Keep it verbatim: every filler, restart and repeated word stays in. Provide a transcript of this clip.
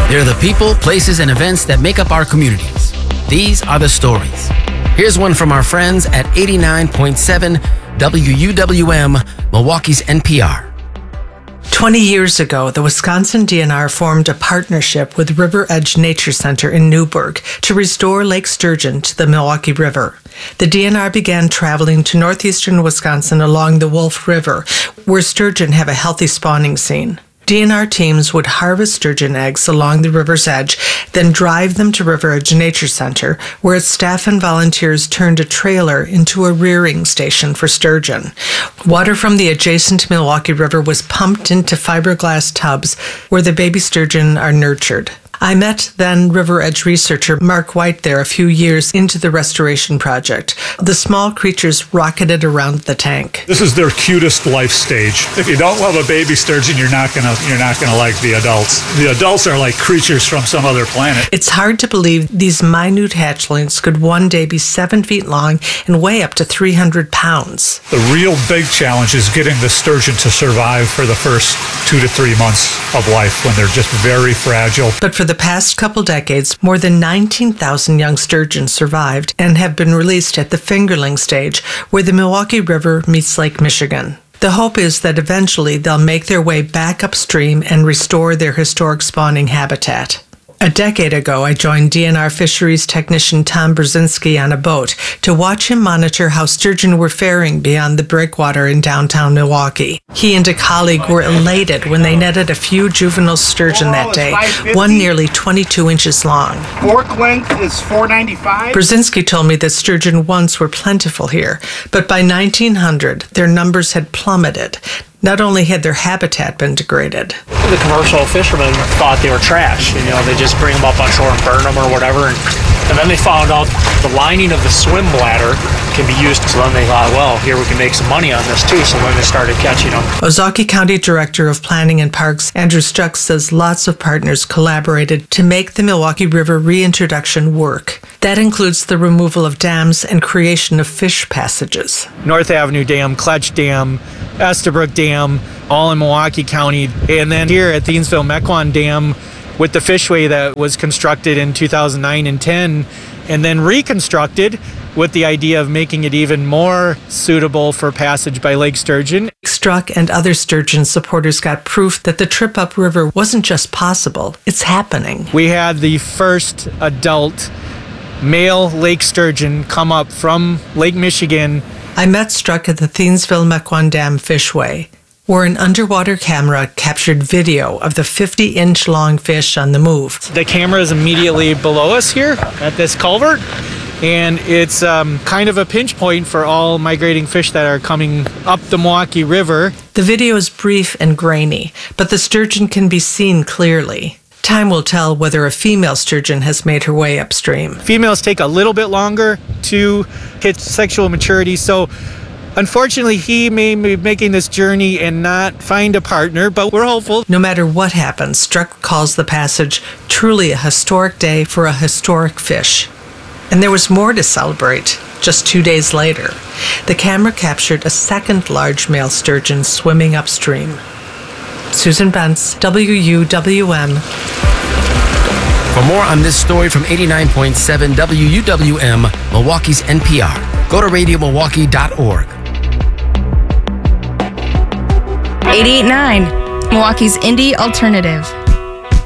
They're the people, places, and events that make up our communities. These are the stories. Here's one from our friends at eighty-nine point seven W U W M, Milwaukee's N P R. Twenty years ago, the Wisconsin D N R formed a partnership with River Edge Nature Center in Newburgh to restore Lake Sturgeon to the Milwaukee River. The D N R began traveling to northeastern Wisconsin along the Wolf River, where sturgeon have a healthy spawning scene. D N R teams would harvest sturgeon eggs along the river's edge, then drive them to River Edge Nature Center, where its staff and volunteers turned a trailer into a rearing station for sturgeon. Water from the adjacent Milwaukee River was pumped into fiberglass tubs where the baby sturgeon are nurtured. I met then River Edge researcher Mark White there a few years into the restoration project. The small creatures rocketed around the tank. This is their cutest life stage. If you don't love a baby sturgeon, you're not gonna you're not gonna like the adults. The adults are like creatures from some other planet. It's hard to believe these minute hatchlings could one day be seven feet long and weigh up to three hundred pounds. The real big challenge is getting the sturgeon to survive for the first two to three months of life when they're just very fragile. But for the past couple decades, more than nineteen thousand young sturgeon survived and have been released at the fingerling stage, where the Milwaukee River meets Lake Michigan. The hope is that eventually they'll make their way back upstream and restore their historic spawning habitat. A decade ago, I joined D N R fisheries technician Tom Brzezinski on a boat to watch him monitor how sturgeon were faring beyond the breakwater in downtown Milwaukee. He and a colleague were elated when they netted a few juvenile sturgeon that day, one nearly twenty-two inches long. Fork length is four ninety-five. Brzezinski told me that sturgeon once were plentiful here, but by nineteen hundred, their numbers had plummeted. Not only had their habitat been degraded. The commercial fishermen thought they were trash. You know, they just bring them up on shore and burn them or whatever. And, and then they found out the lining of the swim bladder can be used. So then they thought, well, here we can make some money on this too. So then they started catching them. Ozaukee County Director of Planning and Parks, Andrew Stuck, says lots of partners collaborated to make the Milwaukee River reintroduction work. That includes the removal of dams and creation of fish passages. North Avenue Dam, Kletch Dam, Estabrook Dam, all in Milwaukee County. And then here at Thiensville-Mequon Dam with the fishway that was constructed in two thousand nine and ten and then reconstructed with the idea of making it even more suitable for passage by lake sturgeon. Struck and other sturgeon supporters got proof that the trip upriver wasn't just possible, it's happening. We had the first adult male lake sturgeon come up from Lake Michigan. I met Struck at the Thiensville-Mequon Dam Fishway, where an underwater camera captured video of the fifty-inch long fish on the move. The camera is immediately below us here at this culvert, and it's um, kind of a pinch point for all migrating fish that are coming up the Milwaukee River. The video is brief and grainy, but the sturgeon can be seen clearly. Time will tell whether a female sturgeon has made her way upstream. Females take a little bit longer to hit sexual maturity, so unfortunately he may be making this journey and not find a partner, but we're hopeful. No matter what happens, Struck calls the passage truly a historic day for a historic fish. And there was more to celebrate just two days later. The camera captured a second large male sturgeon swimming upstream. Susan Bentz, W U W M. For more on this story from eighty-nine point seven W U W M, Milwaukee's N P R, go to radio milwaukee dot org. eighty-eight point nine, Milwaukee's Indie Alternative.